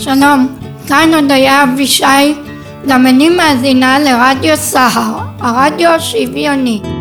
שלום, כאן הודיה אבישי, גם אני מאזינה לרדיו סהר, הרדיו השוויוני.